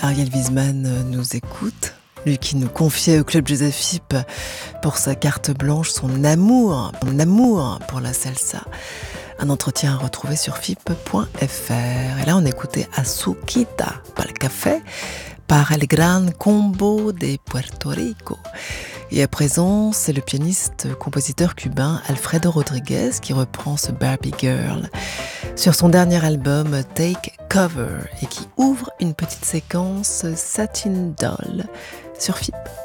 Ariel Wiesman nous écoute. Lui qui nous confiait au Club Joseph Fip pour sa carte blanche son amour pour la salsa. Un entretien à retrouver sur fip.fr. Et là, on écoutait Azuquita para el café par El Gran Combo de Puerto Rico. Et à présent, c'est le pianiste-compositeur cubain Alfredo Rodriguez qui reprend ce Barbie Girl sur son dernier album Take Cover et qui ouvre une petite séquence Satin Doll sur FIP.